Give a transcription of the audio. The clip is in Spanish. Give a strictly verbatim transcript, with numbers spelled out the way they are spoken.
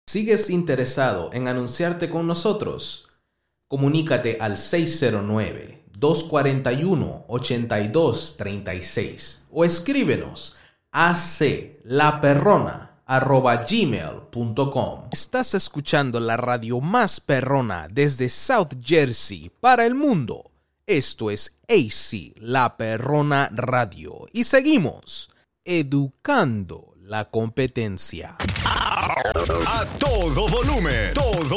¿Sigues interesado en anunciarte con nosotros? Comunícate al seis cero nueve, dos cuatro uno, ocho dos tres seis o escríbenos a aclaperrona arroba gmail punto com. Estás escuchando la radio más perrona desde South Jersey para el mundo. Esto es A C La Perrona Radio y seguimos educando la competencia. A todo volumen, todo